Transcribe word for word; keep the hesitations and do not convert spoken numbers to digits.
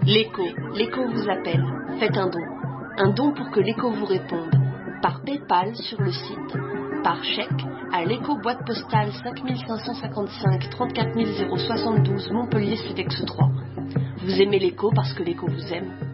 L'écho, l'écho vous appelle. Faites un don. Un don pour que l'écho vous réponde. Par PayPal sur le site. Par chèque à l'écho boîte postale cinq cinq cent cinquante-cinq trente-quatre zéro soixante-douze Montpellier Cedex trois. Vous aimez l'écho parce que l'écho vous aime.